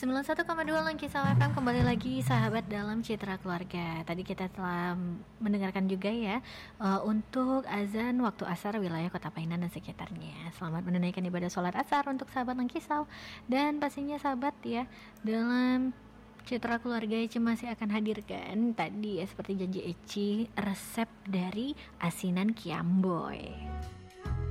91,2 Langkisau FM, kembali lagi sahabat dalam Citra Keluarga. Tadi kita telah mendengarkan juga ya untuk azan waktu asar wilayah Kota Painan dan sekitarnya. Selamat menunaikan ibadah sholat asar untuk sahabat Langkisau. Dan pastinya sahabat ya, dalam Citra Keluarga Eci masih akan hadirkan tadi ya seperti janji Eci resep dari asinan Kiamboy.